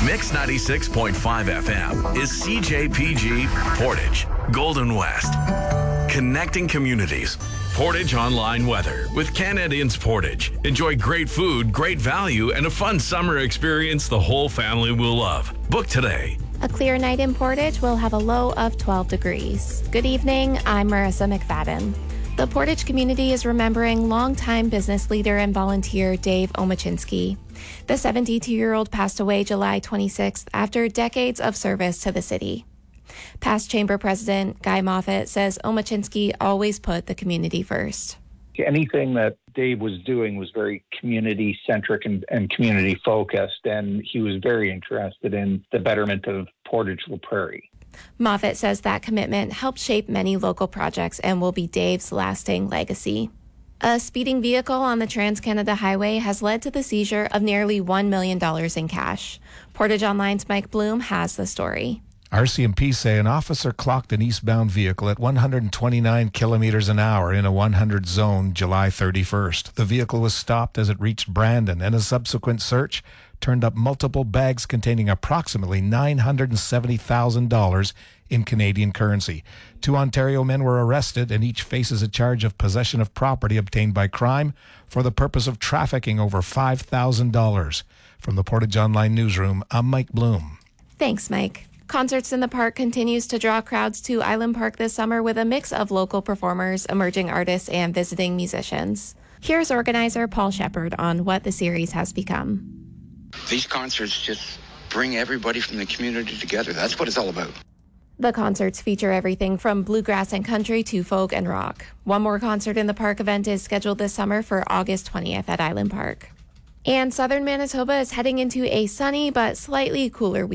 Mix 96.5 FM is CJPG Portage, Golden West. Connecting communities. Portage Online Weather with Canadians Portage. Enjoy great food, great value, and a fun summer experience the whole family will love. Book today. A clear night in Portage will have a low of 12 degrees. Good evening, I'm Marissa McFadden. The Portage community is remembering longtime business leader and volunteer Dave Omachinsky. The 72-year-old passed away July 26th after decades of service to the city. Past Chamber President Guy Moffat says Omachinsky always put the community first. Anything that Dave was doing was very community-centric and community-focused, and he was very interested in the betterment of Portage-La Prairie. Moffat says that commitment helped shape many local projects and will be Dave's lasting legacy. A speeding vehicle on the Trans-Canada Highway has led to the seizure of nearly $1 million in cash. Portage Online's Mike Bloom has the story. RCMP say an officer clocked an eastbound vehicle at 129 kilometers an hour in a 100 zone July 31st. The vehicle was stopped as it reached Brandon, and a subsequent search turned up multiple bags containing approximately $970,000 in Canadian currency. 2 Ontario men were arrested, and each faces a charge of possession of property obtained by crime for the purpose of trafficking over $5,000. From the Portage Online Newsroom, I'm Mike Bloom. Thanks, Mike. Concerts in the Park continues to draw crowds to Island Park this summer with a mix of local performers, emerging artists, and visiting musicians. Here's organizer Paul Shepard on what the series has become. These concerts just bring everybody from the community together. That's what it's all about. The concerts feature everything from bluegrass and country to folk and rock. One more concert in the park event is scheduled this summer for August 20th at Island Park. And southern Manitoba is heading into a sunny but slightly cooler week.